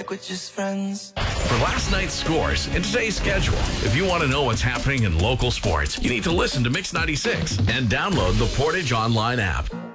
like we're just friends. For last night's scores and today's schedule, if you want to know what's happening in local sports, you need to listen to Mix 96 and download the Portage Online app.